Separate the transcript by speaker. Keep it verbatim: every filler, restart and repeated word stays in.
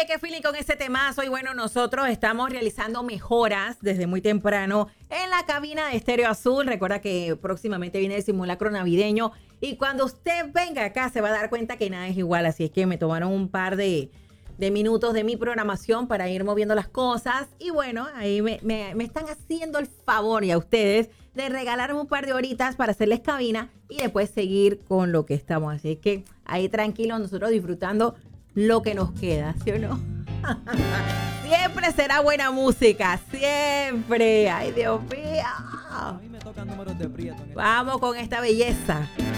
Speaker 1: qué feeling con ese temazo. Y bueno, nosotros estamos realizando mejoras desde muy temprano en la cabina de Estéreo Azul. Recuerda que próximamente viene el simulacro navideño. Y cuando usted venga acá se va a dar cuenta que nada es igual. Así es que me tomaron un par de, de minutos de mi programación para ir moviendo las cosas. Y bueno, ahí me, me, me están haciendo el favor y a ustedes de regalarme un par de horitas para hacerles cabina y después seguir con lo que estamos. Así que ahí tranquilos, nosotros disfrutando lo que nos queda, ¿sí o no? Siempre será buena música, siempre. Ay, Dios mío.
Speaker 2: A mí me tocan números de Prieto.
Speaker 1: Vamos con esta belleza.